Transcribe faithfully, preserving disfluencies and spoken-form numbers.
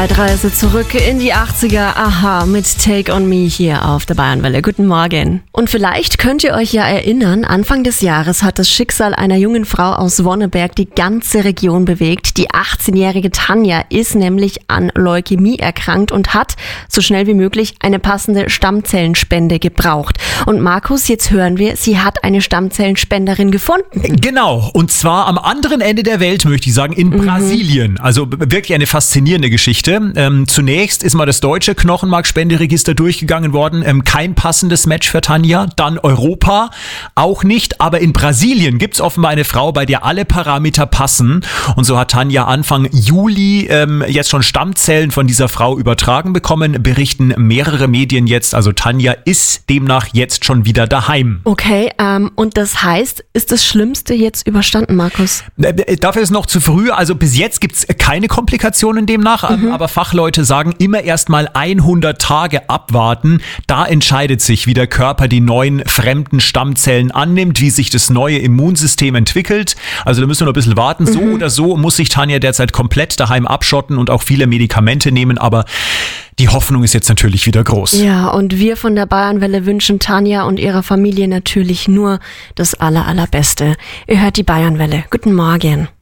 Zeitreise zurück in die achtziger, aha, mit Take On Me hier auf der Bayernwelle. Guten Morgen. Und vielleicht könnt ihr euch ja erinnern, Anfang des Jahres hat das Schicksal einer jungen Frau aus Wonneberg die ganze Region bewegt. Die achtzehnjährige Tanja ist nämlich an Leukämie erkrankt und hat so schnell wie möglich eine passende Stammzellenspende gebraucht. Und Markus, jetzt hören wir, sie hat eine Stammzellenspenderin gefunden. Genau, und zwar am anderen Ende der Welt, möchte ich sagen, in Mhm. Brasilien. Also wirklich eine faszinierende Geschichte. Ähm, zunächst ist mal das deutsche Knochenmarkspenderegister durchgegangen worden. Ähm, kein passendes Match für Tanja. Dann Europa, auch nicht. Aber in Brasilien gibt es offenbar eine Frau, bei der alle Parameter passen. Und so hat Tanja Anfang Juli ähm, jetzt schon Stammzellen von dieser Frau übertragen bekommen. Berichten mehrere Medien jetzt. Also Tanja ist demnach jetzt schon wieder daheim. Okay, ähm, und das heißt, ist das Schlimmste jetzt überstanden, Markus? Äh, Dafür ist noch zu früh. Also bis jetzt gibt es keine Komplikationen demnach. Mhm. Aber Fachleute sagen immer erst mal hundert Tage abwarten. Da entscheidet sich, wie der Körper die neuen fremden Stammzellen annimmt, wie sich das neue Immunsystem entwickelt. Also da müssen wir noch ein bisschen warten. So Mhm. oder so muss sich Tanja derzeit komplett daheim abschotten und auch viele Medikamente nehmen. Aber die Hoffnung ist jetzt natürlich wieder groß. Ja, und wir von der Bayernwelle wünschen Tanja und ihrer Familie natürlich nur das aller, allerbeste. Ihr hört die Bayernwelle. Guten Morgen.